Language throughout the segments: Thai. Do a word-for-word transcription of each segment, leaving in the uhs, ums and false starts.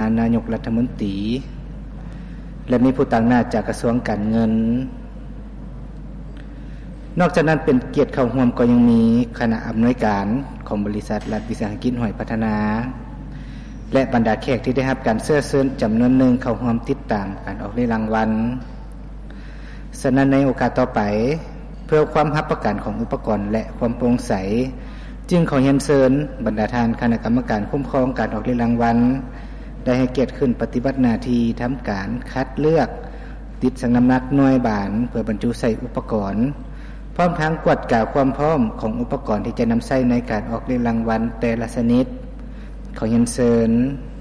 นายกรัฐมนตรีและมีผู้ต่างหน้าจากกระทรวงการเงินนอกจากนั้นเป็นเกียรติเข้าร่วมก็ยังมีคณะอำนวยการของบริษัทรัฐวิสาหกิจห้วยพัฒนาและบรรดาแขกที่ได้รับการเชิญเชิญจำนวนหนึ่งเข้าร่วมติดตามการออกรางวัลฉะนั้นในโอกาสต่อไปเพื่อความรับประกันของอุปกรณ์และความโปร่งใสจึงขอเรียนเชิญบรรดาท่านคณะกรรมการคุ้มครองการออกรางวัลได้ให้เกียรติขึ้นปฏิบัติหน้าที่ทำการคัดเลือกติดสังน้ำหนักหน่วยบานเพื่อบรรจุใส่อุปกรณ์พร้อมทั้งกวดกล่าวความพร้อมของอุปกรณ์ที่จะนำใช้ในการออกรางวัลแต่ละชนิดขอเรียนเชิญ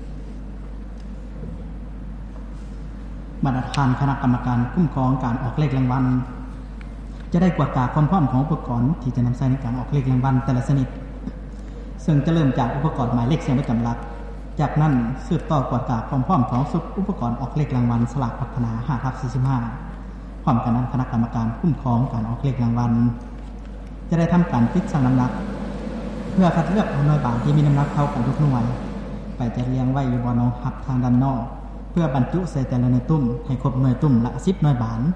บรรดาท่านคณะกรรมการคุ้มครองการออกเลขรางวัลจะได้กวดกล่าวความพร้อมของอุปกรณ์ที่จะนำใช้ในการออกเลขรางวัลแต่ละชนิดซึ่งจะเริ่มจากอุปกรณ์หมายเลขเสียงประจำหลักจากนั้นสืบต่อกวดกล่าวความพร้อมของสุดอุปกรณ์ออกเลขรางวัลสลากพัฒนา ห้าทับสี่สิบห้า พร้อมกันนั้นคณะกรรมการคุ้มครองการออกเลขรางวัลจะได้ทำการฟิกชั่งน้ำหนักเพื่อคัดเลือกหน่วยบานที่มีน้ำหนักเท่ากันทุกหน่วยไปจัดเรียงไว้อยู่บนรองหับทางด้านนอกเพื่อบรรจุใส่แต่ละหน่วยตุ้มให้ครบหน่วยตุ้มละสิบหน่วยบาน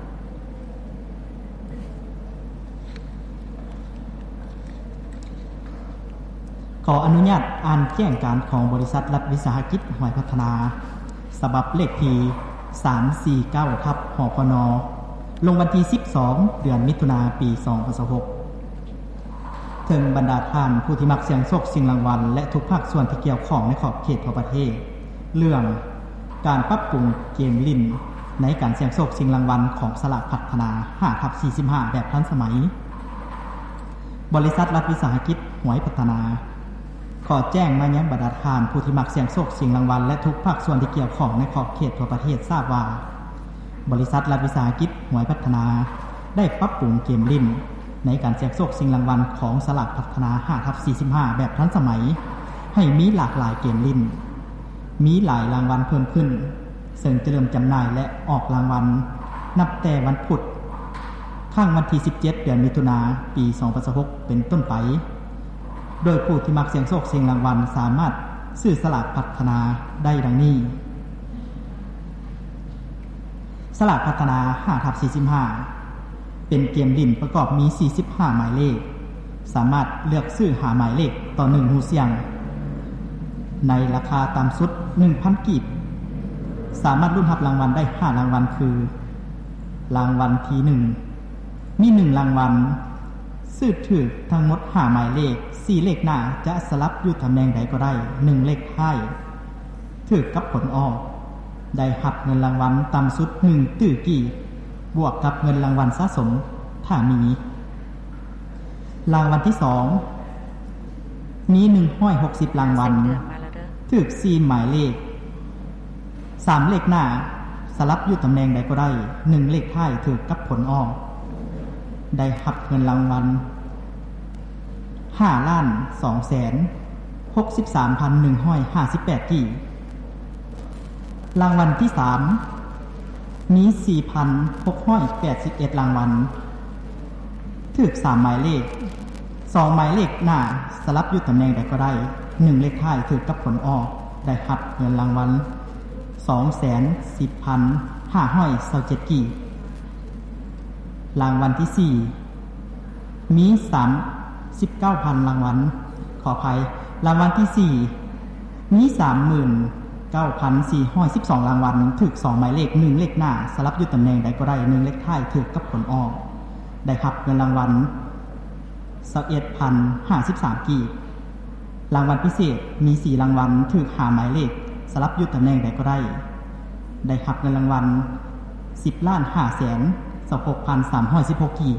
ขออนุญาตอ่านแจ้งการของบริษัทรัฐวิสาหกิจห้วยพัฒนาฉบับเลขที่สามร้อยสี่สิบเก้าทับหพนลงวันที่สิบสองเดือนมิถุนายนปีสองพันสิบหกถึงบรรดาท่านผู้ที่มักเสี่ยงโชคชิงรางวัลและทุกภาคส่วนที่เกี่ยวข้องในขอบเขตทั่วประเทศเรื่องการปรับปรุงเกมลิ้นในการเสี่ยงโชคชิงรางวัลของสลากพัฒนา ห้าทับสี่สิบห้า แบบทันสมัยบริษัทรัฐวิสาหกิจห้วยพัฒนาขอแจ้งมายังบรรดาท่านผู้ที่มักเสี่ยงโชคชิงรางวัลและทุกภาคส่วนที่เกี่ยวข้องในขอบเขตทั่วประเทศทราบว่าบริษัทรัฐวิสาหกิจห้วยพัฒนาได้ปรับปรุงเกมลิ้นในการเสี่ยงโชคชิงรางวัลของสลากพัฒนา ห้าทับสี่สิบห้า แบบทันสมัยให้มีหลากหลายเกมลิ้นมีหลายรางวัลเพิ่มขึ้นซึ่งจะเริ่มจำหน่ายและออกรางวัลนับแต่วันพุธข้างวันที่สิบเจ็ดเดือนมิถุนายนปีสองพันสิบหกเป็นต้นไปโดยผู้ที่มักเสี่ยงโชคเสี่ยงรางวัลสามารถซื้อสลากพัฒนาได้ดังนี้สลากพัฒนา ห้าทับสี่สิบห้า เป็นเกมลิ้นประกอบมีสี่สิบห้าหมายเลขสามารถเลือกซื้อหาหมายเลขต่อหนึ่งหูเสียงในราคาต่ำสุด หนึ่งพัน กีบสามารถลุ้นรับรางวัลได้ห้ารางวัลคือรางวัลที่หนึ่งมีหนึ่งรางวัลซื้อถือทั้งหมดห้าหมายเลขสี่เลขหน้าจะสลับอยู่ตำแหน่งใดก็ได้หนึ่งเลขท้ายถือกับผลออกได้รับเงินรางวัลต่ำสุดหนึ่งตื้อกี่บวกกับเงินรางวัลสะสมถ้ามีรางวัลที่สองมีหนึ่งร้อยหกสิบรางวัลถือสี่หมายเลขสามเลขหน้าสลับอยู่ตำแหน่งใดก็ได้หนึ่งเลขท้ายถือกับผลออกได้รับเงินรางวัลห้าล้านสองแสนหกสิบสามพันหนึ่งร้อยห้าสิบแปดกี่รางวัลที่สามมี สี่พันหกร้อยแปดสิบเอ็ด รางวัลถูกสามหมายเลขสองหมายเลขหน้าสลับอยู่ตำแหน่งใดก็ได้หนึ่งเลขท้ายถูกกับผลออกได้รับเงินรางวัล สองแสนสิบพันห้าร้อยยี่สิบเจ็ด กี่รางวัลที่สี่มีสามสิบเก้าพัน รางวัลขออภัยรางวัลที่สี่มี สามหมื่นเก้าพันสี่ร้อยสิบสอง รางวัลถูกสองหมายเลขหนึ่งเลขหน้าสลับอยู่ตำแหน่งใดก็ได้หนึ่งเลขท้ายถูกกับผลออกได้รับเงินรางวัล สิบเอ็ดพันห้าสิบสาม กี่รางวัลพิเศษมีสี่รางวัลถูกห้าหมายเลขสลับอยู่ตำแหน่งใดก็ได้ได้รับเงินรางวัลสิบล้านห้าแสนสิบหกพันสามร้อยสิบหก กี่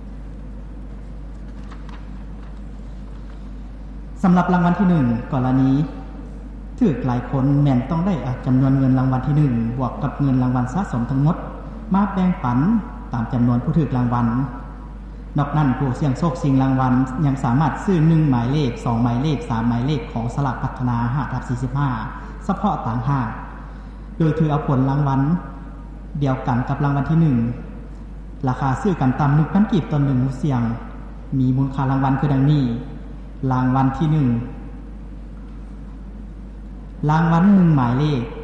สำหรับรางวัลที่หนึ่งกรณีถูกหลายคนแม่นต้องได้จำนวนเงินรางวัลที่หนึ่งบวกกับเงินรางวัลสะสมทั้งหมดมาแบ่งปันตามจำนวนผู้ถูกรางวัลนอกนั้นผู้เสี่ยงโชคชิงรางวัลยังสามารถซื้อหนึ่งหมายเลขสองหมายเลขสามหมายเลขของสลากพัฒนา ห้าทับสี่สิบห้า เฉพาะต่างหากโดยถือเอาผลรางวัลเดียวกันกับรางวัลที่หนึ่งราคาซื้อกันตาม หนึ่งพัน กีบต่อหนึ่งหูเสียงมีมูลค่ารางวัลคือดังนี้รางวัลที่หนึ่งรางวัลหนึ่งหมายเลข